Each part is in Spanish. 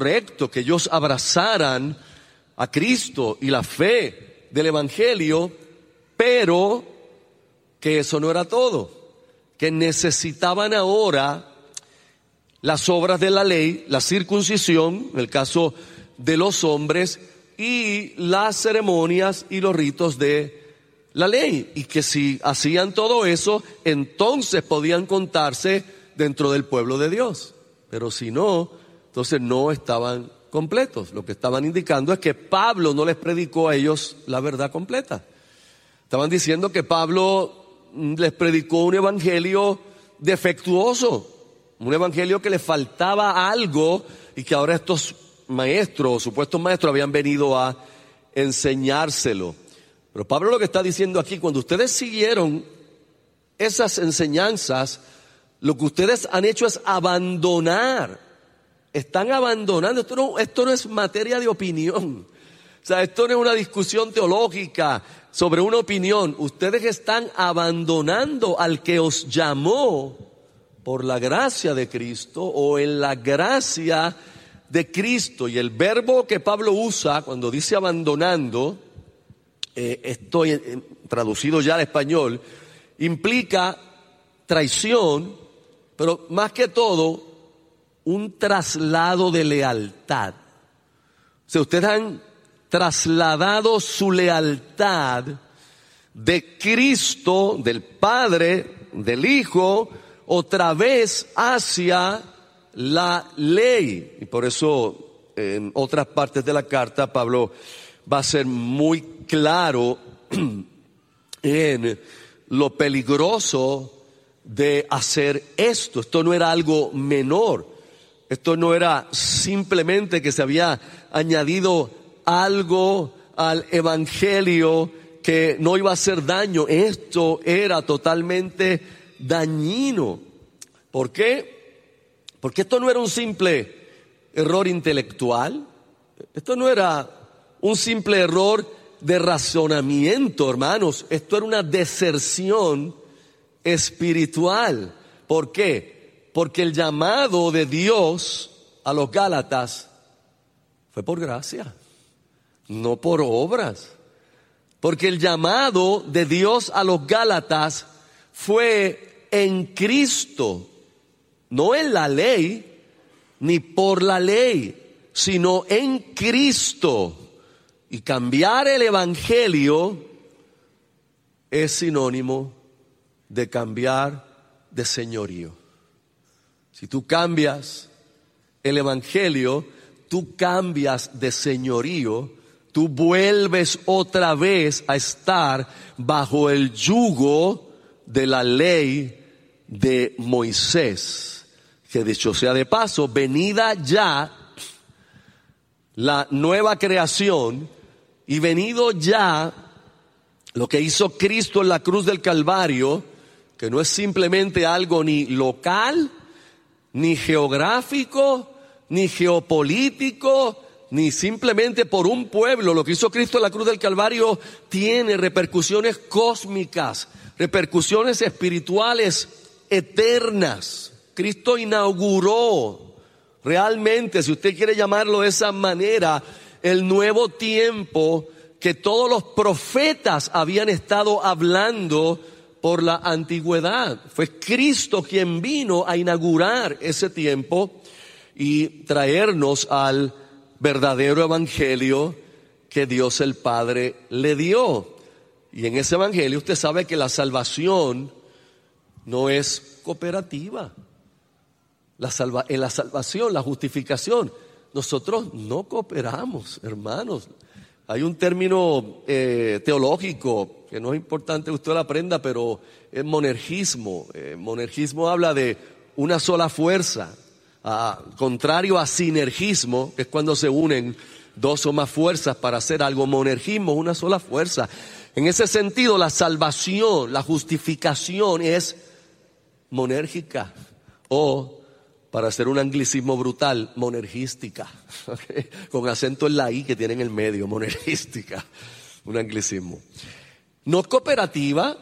correcto que ellos abrazaran a Cristo y la fe del Evangelio, pero que eso no era todo, que necesitaban ahora las obras de la ley, la circuncisión, en el caso de los hombres, y las ceremonias y los ritos de la ley, y que si hacían todo eso, entonces podían contarse dentro del pueblo de Dios. Pero si no, entonces no estaban completos. Lo que estaban indicando es que Pablo no les predicó a ellos la verdad completa. Estaban diciendo que Pablo les predicó un evangelio defectuoso, un evangelio que les faltaba algo y que ahora estos maestros, supuestos maestros, habían venido a enseñárselo. Pero Pablo lo que está diciendo aquí, cuando ustedes siguieron esas enseñanzas, lo que ustedes han hecho es abandonar. Están abandonando. Esto no es materia de opinión. O sea, esto no es una discusión teológica sobre una opinión. Ustedes están abandonando al que os llamó por la gracia de Cristo o en la gracia de Cristo. Y el verbo que Pablo usa cuando dice abandonando, estoy traducido ya al español, implica traición, pero más que todo, un traslado de lealtad. O sea, ustedes han trasladado su lealtad de Cristo, del Padre, del Hijo, otra vez hacia la ley. Y por eso, en otras partes de la carta, Pablo va a ser muy claro en lo peligroso de hacer esto. Esto no era algo menor. Esto no era simplemente que se había añadido algo al evangelio que no iba a hacer daño. Esto era totalmente dañino. ¿Por qué? Porque esto no era un simple error intelectual. Esto no era un simple error de razonamiento, hermanos. Esto era una deserción espiritual. ¿Por qué? Porque el llamado de Dios a los Gálatas fue por gracia, no por obras. Porque el llamado de Dios a los Gálatas fue en Cristo, no en la ley, ni por la ley, sino en Cristo. Y cambiar el evangelio es sinónimo de cambiar de señorío. Si tú cambias el evangelio, tú cambias de señorío, tú vuelves otra vez a estar bajo el yugo de la ley de Moisés. Que dicho sea de paso, venida ya la nueva creación y venido ya lo que hizo Cristo en la cruz del Calvario, que no es simplemente algo ni local, ni geográfico, ni geopolítico, ni simplemente por un pueblo. Lo que hizo Cristo en la cruz del Calvario tiene repercusiones cósmicas, repercusiones espirituales eternas. Cristo inauguró realmente, si usted quiere llamarlo de esa manera, el nuevo tiempo que todos los profetas habían estado hablando por la antigüedad. Fue Cristo quien vino a inaugurar ese tiempo y traernos al verdadero evangelio que Dios el Padre le dio. Y en ese evangelio usted sabe que la salvación no es cooperativa. En la salvación, la justificación, nosotros no cooperamos, hermanos. Hay un término teológico que no es importante que usted lo aprenda, pero es monergismo. Monergismo habla de una sola fuerza, contrario a sinergismo, que es cuando se unen dos o más fuerzas para hacer algo. Monergismo, una sola fuerza. En ese sentido, la salvación, la justificación es monérgica, o, para hacer un anglicismo brutal, monergística, ¿okay? Con acento en la I que tiene en el medio, monergística, un anglicismo. No cooperativa.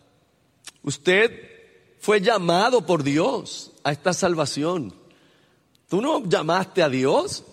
Usted fue llamado por Dios a esta salvación. Tú no llamaste a Dios,